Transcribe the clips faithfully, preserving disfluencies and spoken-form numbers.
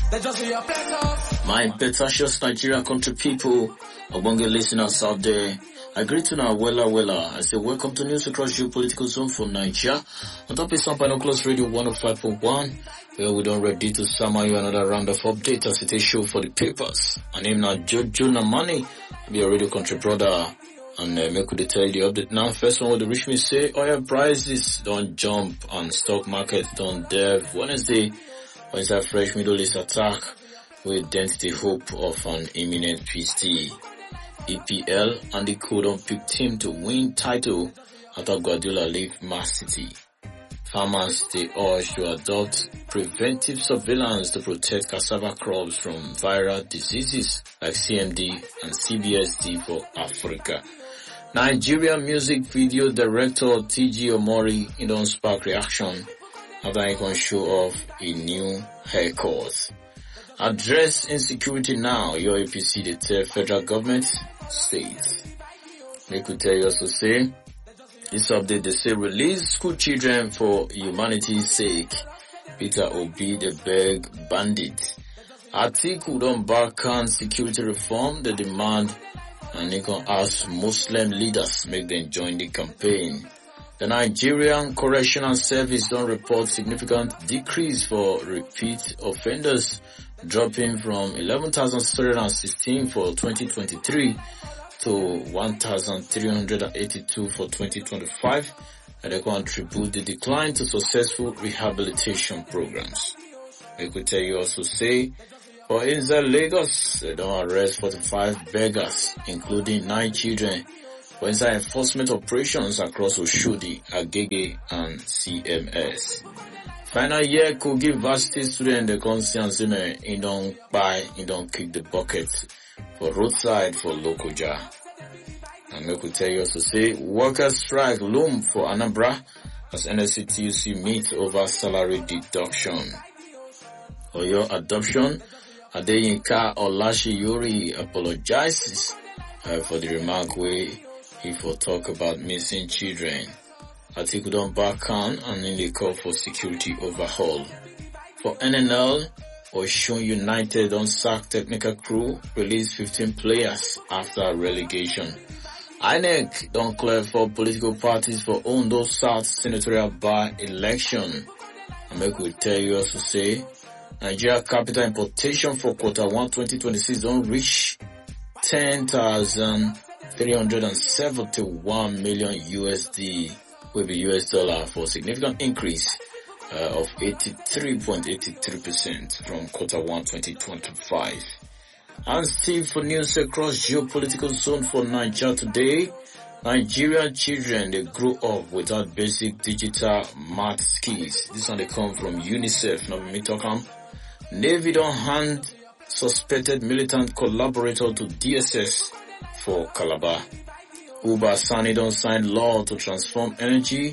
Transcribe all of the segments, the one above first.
They just be a pleasure. My Betashos Nigeria country people, Obonge listeners out there, I greet you now, Wella Wella. I say welcome to News Across Geopolitical Zone for Nigeria. On top is some Binoculars Radio one oh five point one, where we don't ready to summon you another round of updates as it is show for the papers. My name now Jojo Namani, be a radio country brother. And uh, make we tell you the update now. First one, what the rich me say, oil prices don't jump and stock market don't dev. Wednesday, was a fresh Middle East attack with dent the hope of an imminent peace deal. E P L and the Codon picked him to win title after Guardiola leave Man City. Farmers they urge to adopt preventive surveillance to protect cassava crops from viral diseases like C M D and C B S D for Africa. Nigerian music video director T G Omori in don't spark reaction after he can show off a new haircut. Address insecurity now, your A P C the tell federal government states. They could tell you also say, this update they say release school children for humanity's sake. Peter Obi the beg bandit. Atiku don't back on security reform, the demand, and they can ask Muslim leaders make them join the campaign. The Nigerian Correctional Service don't report significant decrease for repeat offenders, dropping from eleven thousand three hundred sixteen for twenty twenty-three to one thousand three hundred eighty-two for twenty twenty-five, and they contribute the decline to successful rehabilitation programs. They could tell you also say, for inside Lagos, they don't arrest forty-five beggars, including nine children, for inside enforcement operations across Oshodi, Agege, and C M S. Final year could give varsity student the conscience in don't buy, in don't kick the bucket for roadside for Lokoja. And I could tell you also say, workers strike loom for Anambra as N S C T U C meets over salary deduction. For your adoption, Adeyinka Olashiyori apologizes uh, for the remark where he for talk about missing children. Atiku don't back on and in the call for security overhaul. For N N L, Osun United on sack technical crew, release fifteen players after relegation. I N E C don't clear for political parties for Ondo South senatorial by-election. And make we tell you also say, Nigeria capital importation for quarter one twenty twenty-six don't reach ten thousand three hundred seventy-one million U S D, will be U S dollar for a significant increase uh, of eighty-three point eight three percent from quarter one twenty twenty-five. And still for news across geopolitical zone for Nigeria today, Nigerian children, they grew up without basic digital math skills. This one they come from UNICEF, not me talking. Navy don't hand suspected militant collaborator to D S S for Calabar. Uba Sani don't sign law to transform energy,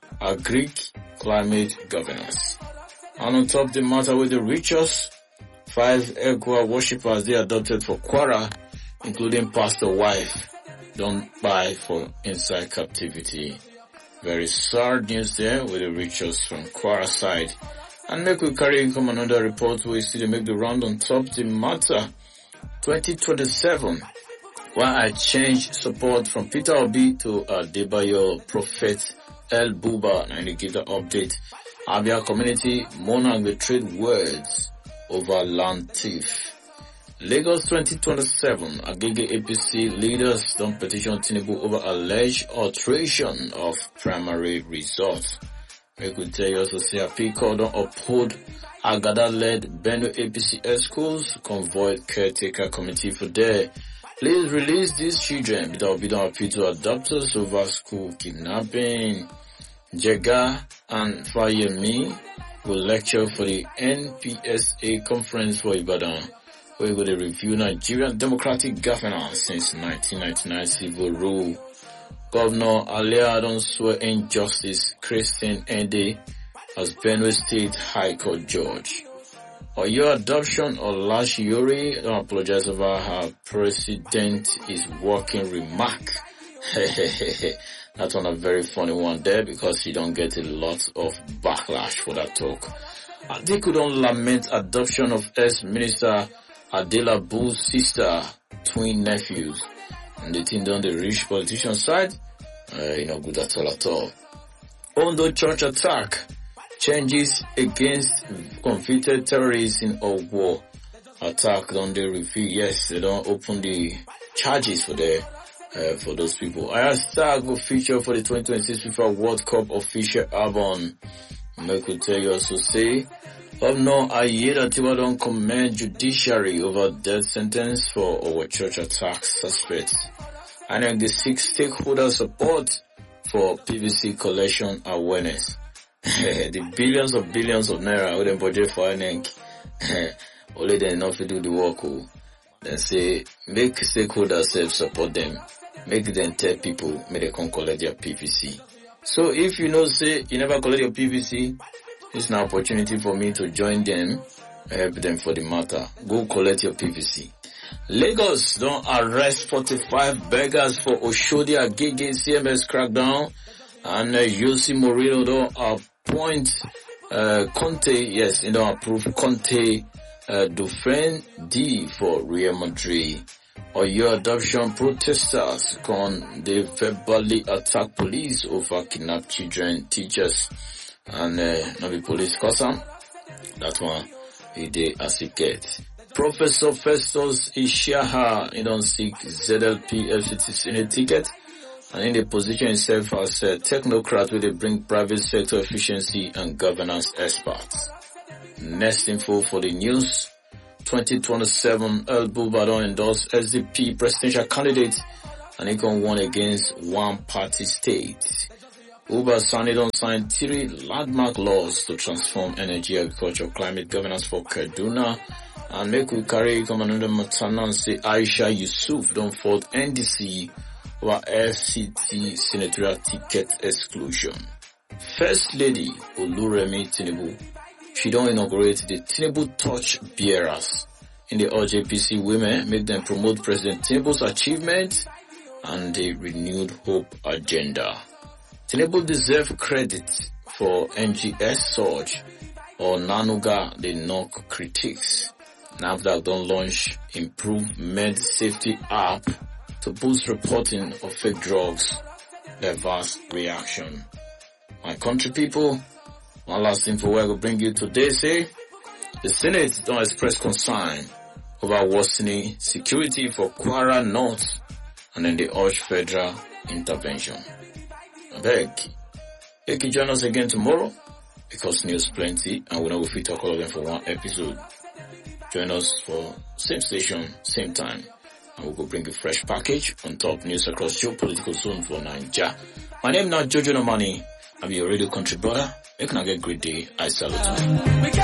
agric, climate governance. And on top the matter with the richest, five Egua worshippers they adopted for Kwara, including pastor wife, don't buy for inside captivity. Very sad news there with the richest from Kwara side. And make we carry in come another report where we see they make the round on top the matter. twenty twenty-seven. Why I changed support from Peter Obi to Adebayo Prophet El Buba, and they give the update. Abia community monarch the trade words over land thief. Lagos twenty twenty-seven, Agege A P C leaders don't petition Tinubu over alleged alteration of primary results. We could tell you also say a P-Call don't uphold Agada-led Benue A P C schools, convoy caretaker committee for there. Please release these children without being appeal to adopters over school kidnapping. Jega and Fayemi will lecture for the N P S A conference for Ibadan, where we will review Nigerian democratic governance since nineteen ninety-nine civil rule. Governor Alia don't swear in Justice Christine Ende as Benue State High Court judge. Or your adoption of Lashiori, don't apologize over her president is working remark. That's one a very funny one there because she don't get a lot of backlash for that talk. Atiku don lament adoption of ex-minister Adelabu's sister, twin nephews. And the thing done the rich politician side, uh, you know, good at all at all. Ondo church attack, changes against convicted terrorists in Ogwo. Attack on the review, yes, they don't open the charges for the uh, for those people. Hashtag will feature for the twenty twenty-six FIFA World Cup official album. I could tell you also say, of no, Ayeda Tiwa don't commend judiciary over death sentence for our church attack suspects. And then the six stakeholder support for P V C collection awareness. The billions of billions of naira with them budget for N N C. Only they enough to do the work. Then say, make stakeholders self support them. Make them tell people, may they come collect their P V C. So if you know, say, you never collect your P V C, it's an opportunity for me to join them, help them for the matter. Go collect your P V C. Lagos don't arrest forty-five beggars for Oshodi Agege C M S crackdown, and uh, Jose Mourinho don't appoint uh, Conte, yes, you don't approve Conte uh, Dufresne D for Real Madrid. Or your adoption protesters con they verbally attack police over kidnapped children, teachers, and uh, not the police cause them. That one he did as it gets. Professor Festus Ishaha, he don't seek Z L P F C T Senate ticket, and in the position himself as a technocrat where they bring private sector efficiency and governance experts. Next info for the news. twenty twenty-seven, El Bubadon endorsed S D P presidential candidate and he can won against one party state. Uba Sani don't sign three landmark laws to transform energy, agriculture, climate governance for Kaduna. And make we carry Commander Matana and say Aisha Yusuf don't fault N D C over F C T senatorial ticket exclusion. First Lady Oluremi Tinubu, she don't inaugurate the Tinubu Touch Bearers in the O J P C women, make them promote President Tinubu's achievement and the renewed hope agenda. Tinubu deserve credit for N G S surge or Nanuga the knock critics. NAFDAC don't launch improved med safety app to boost reporting of fake drugs. Their vast reaction. My country people, one last info I will bring you today, say, the Senate don't express concern over worsening security for Kwara North and then they urge federal intervention. I beg, you can join us again tomorrow because news plenty and we know if we talk all of them for one episode. Join us for same station, same time, and we will bring a fresh package on top news across geopolitical zone for Nigeria. My name is not Jojo Nomani. I'm your radio country brother. You can have a great day. I salute you.